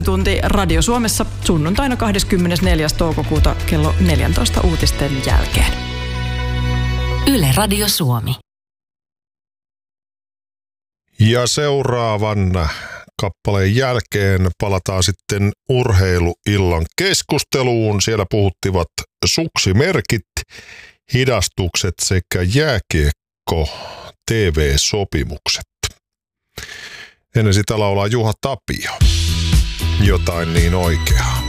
Tunti Radio Suomessa sunnuntaina 24. toukokuuta kello 14 uutisten jälkeen. Yle Radio Suomi. Ja seuraavan kappaleen jälkeen palataan sitten urheiluillan keskusteluun. Siellä puhuttivat suksimerkit, hidastukset sekä jääkiekko TV-sopimukset. Ennen sitä laulaa Juha Tapio. Jotain niin oikeaa.